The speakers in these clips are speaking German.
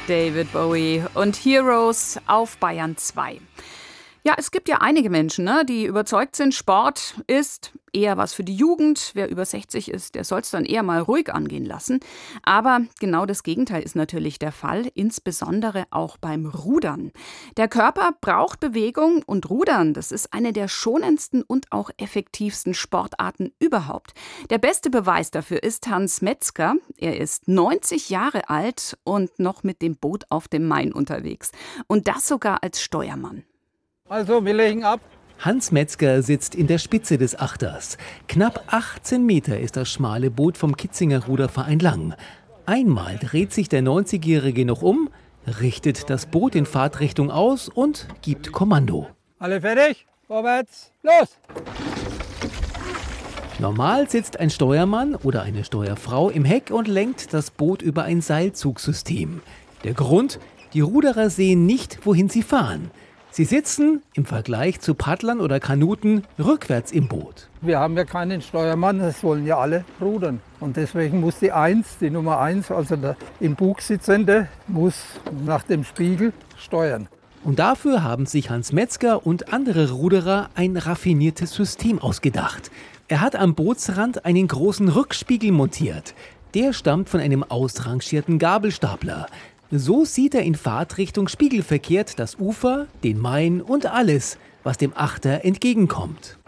David Bowie und Heroes auf Bayern 2. Ja, es gibt ja einige Menschen, ne, die überzeugt sind, Sport ist eher was für die Jugend. Wer über 60 ist, der soll es dann eher mal ruhig angehen lassen. Aber genau das Gegenteil ist natürlich der Fall, insbesondere auch beim Rudern. Der Körper braucht Bewegung und Rudern, das ist eine der schonendsten und auch effektivsten Sportarten überhaupt. Der beste Beweis dafür ist Hans Metzger. Er ist 90 Jahre alt und noch mit dem Boot auf dem Main unterwegs. Und das sogar als Steuermann. Also, wir legen ab. Hans Metzger sitzt in der Spitze des Achters. Knapp 18 Meter ist das schmale Boot vom Kitzinger Ruderverein lang. Einmal dreht sich der 90-Jährige noch um, richtet das Boot in Fahrtrichtung aus und gibt Kommando. Alle fertig? Vorwärts, los! Normal sitzt ein Steuermann oder eine Steuerfrau im Heck und lenkt das Boot über ein Seilzugsystem. Der Grund? Die Ruderer sehen nicht, wohin sie fahren. Sie sitzen, im Vergleich zu Paddlern oder Kanuten, rückwärts im Boot. Wir haben ja keinen Steuermann, das wollen ja alle rudern. Und deswegen muss die Nummer 1, also der im Bug sitzende, muss nach dem Spiegel steuern. Und dafür haben sich Hans Metzger und andere Ruderer ein raffiniertes System ausgedacht. Er hat am Bootsrand einen großen Rückspiegel montiert. Der stammt von einem ausrangierten Gabelstapler. So sieht er in Fahrtrichtung spiegelverkehrt das Ufer, den Main und alles, was dem Achter entgegenkommt.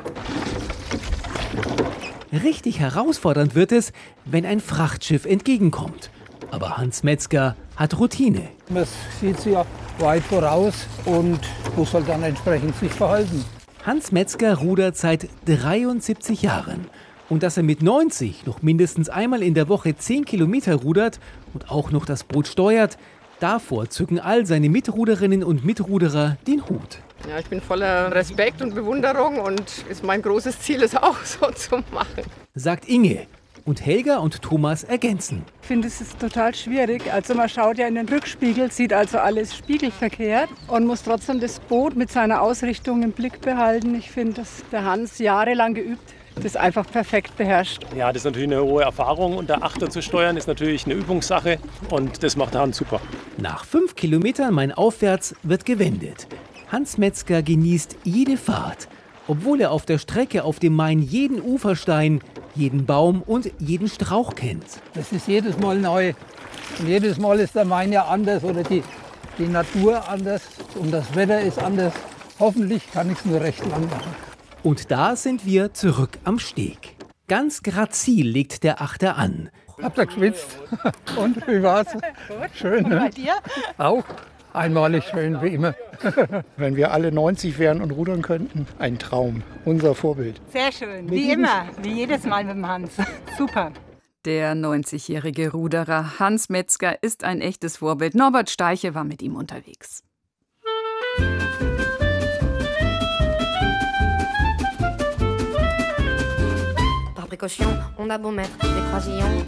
Richtig herausfordernd wird es, wenn ein Frachtschiff entgegenkommt. Aber Hans Metzger hat Routine. Man sieht sie ja weit voraus und muss halt dann entsprechend sich verhalten. Hans Metzger rudert seit 73 Jahren. Und dass er mit 90 noch mindestens einmal in der Woche 10 Kilometer rudert und auch noch das Boot steuert, davor zücken all seine Mitruderinnen und Mitruderer den Hut. Ja, ich bin voller Respekt und Bewunderung und ist mein großes Ziel, es auch so zu machen. Sagt Inge. Und Helga und Thomas ergänzen. Ich finde, es ist total schwierig. Also man schaut ja in den Rückspiegel, sieht also alles spiegelverkehrt und muss trotzdem das Boot mit seiner Ausrichtung im Blick behalten. Ich finde, dass der Hans jahrelang geübt das einfach perfekt beherrscht. Ja, das ist natürlich eine hohe Erfahrung und der Achter zu steuern ist natürlich eine Übungssache und das macht der Hans super. Nach 5 Kilometern mainaufwärts wird gewendet. Hans Metzger genießt jede Fahrt, obwohl er auf der Strecke auf dem Main jeden Uferstein, jeden Baum und jeden Strauch kennt. Das ist jedes Mal neu. Und jedes Mal ist der Main ja anders oder die Natur anders und das Wetter ist anders. Hoffentlich kann ich es nur recht lang machen. Und da sind wir zurück am Steg. Ganz grazil legt der Achter an. Habt ihr geschwitzt? Und wie war's? Schön, ne? Bei dir? Auch einmalig schön, wie immer. Wenn wir alle 90 wären und rudern könnten, ein Traum. Unser Vorbild. Sehr schön, wie immer, wie jedes Mal mit dem Hans. Super. Der 90-jährige Ruderer Hans Metzger ist ein echtes Vorbild. Norbert Steiche war mit ihm unterwegs. Précaution, on a beau mettre des croisillons,